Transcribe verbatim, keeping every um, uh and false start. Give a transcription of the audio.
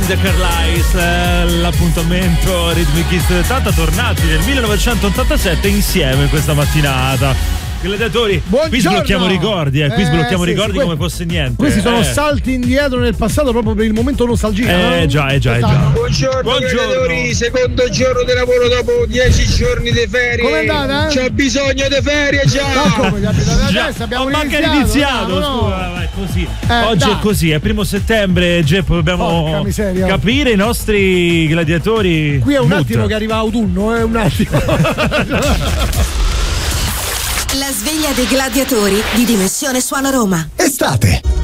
The Carlisle, l'appuntamento Rhythmic Hit settanta, tornati nel millenovecentottantasette insieme questa mattinata. Gladiatori, buongiorno. Qui sblocchiamo ricordi, eh, qui eh, sblocchiamo sì, ricordi sì, come fosse niente. Questi sono eh. salti indietro nel passato proprio per il momento nostalgia. Eh no? già, eh già, eh già. Buongiorno, buongiorno. Gladiatori, secondo giorno di lavoro dopo dieci giorni di ferie. Come è andata? C'ho bisogno di ferie già. Ma come già, già. adesso abbiamo oh, manca iniziato, iniziato, no, no. scusa, vai, così. Eh, Oggi dai. è così, è primo settembre, Geppo, dobbiamo capire i nostri gladiatori. Qui è un mood. attimo che arriva autunno, è eh, un attimo. La sveglia dei gladiatori di Dimensione Suono Roma. Estate.